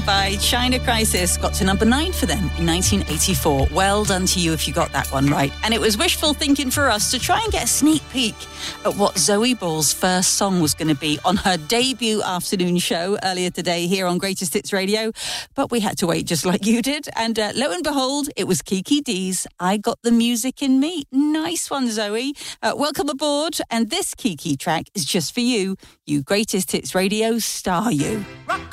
by China Crisis got to number 9 for them in 1984. Well done to you if you got that one right. And it was wishful thinking for us to try and get a sneak peek at what Zoe Ball's first song was going to be on her debut afternoon show earlier today here on Greatest Hits Radio. But we had to wait just like you did. And lo and behold, it was Kiki D's I Got the Music in Me. Nice one, Zoe. Welcome aboard. And this Kiki track is just for you, you Greatest Hits Radio star you. Rock